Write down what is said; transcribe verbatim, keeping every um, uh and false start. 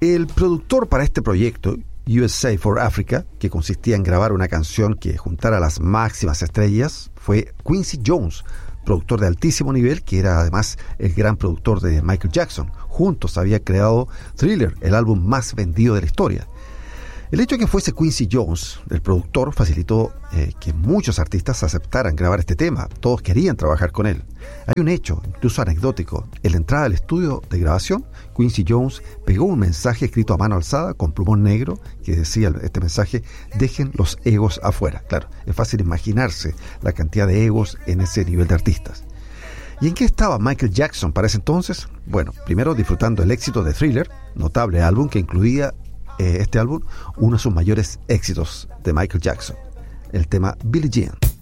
El productor para este proyecto, U S A for Africa, que consistía en grabar una canción que juntara las máximas estrellas, fue Quincy Jones, productor de altísimo nivel, que era además el gran productor de Michael Jackson. Juntos había creado Thriller, el álbum más vendido de la historia. El hecho de que fuese Quincy Jones, el productor, facilitó eh, que muchos artistas aceptaran grabar este tema. Todos querían trabajar con él. Hay un hecho, incluso anecdótico. En la entrada del estudio de grabación, Quincy Jones pegó un mensaje escrito a mano alzada con plumón negro que decía este mensaje: dejen los egos afuera. Claro, es fácil imaginarse la cantidad de egos en ese nivel de artistas. ¿Y en qué estaba Michael Jackson para ese entonces? Bueno, primero disfrutando el éxito de Thriller, notable álbum que incluía eh, este álbum uno de sus mayores éxitos de Michael Jackson, el tema Billie Jean.